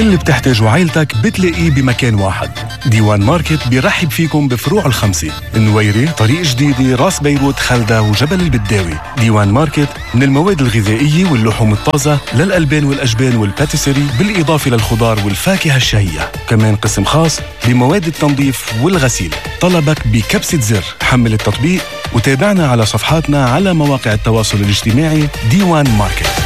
كل اللي بتحتاجه عائلتك بتلاقيه بمكان واحد. ديوان ماركت بيرحب فيكم بفروع الخمسة: النويري، طريق جديدة، راس بيروت، خلدة وجبل البداوي. ديوان ماركت من المواد الغذائية واللحوم الطازة للألبان والأجبان والباتيسري، بالإضافة للخضار والفاكهة الشهية. كمان قسم خاص بمواد التنظيف والغسيل. طلبك بكبسة زر. حمل التطبيق وتابعنا على صفحاتنا على مواقع التواصل الاجتماعي. ديوان ماركت.